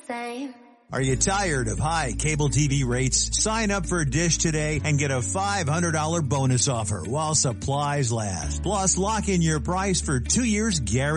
same. Are you tired of high cable TV rates? Sign up for Dish today and get a $500 bonus offer while supplies last. Plus, lock in your price for 2 years guaranteed.